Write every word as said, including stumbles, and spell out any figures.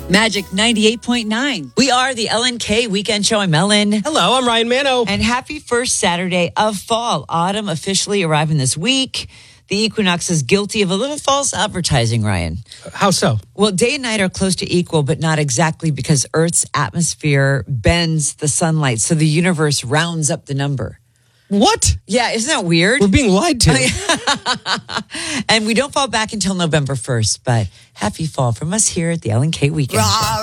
Magic ninety-eight point nine. We are the L N K Weekend Show. I'm Ellen. Hello, I'm Ryan Mano. And happy first Saturday of fall. Autumn officially arriving this week. The equinox is guilty of a little false advertising, Ryan. How so? Well, day and night are close to equal, but not exactly, because Earth's atmosphere bends the sunlight, so the universe rounds up the number. What? Yeah, isn't that weird? We're being lied to. And we don't fall back until November first, but happy fall from us here at the L N K Weekend Show.